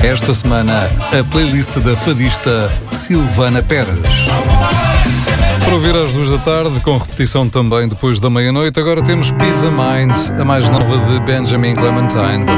Esta semana, a playlist da fadista Silvana Pérez. Para ouvir às 2 da tarde, com repetição também depois da meia-noite, agora temos Peace of Mind, a mais nova de Benjamin Clementine.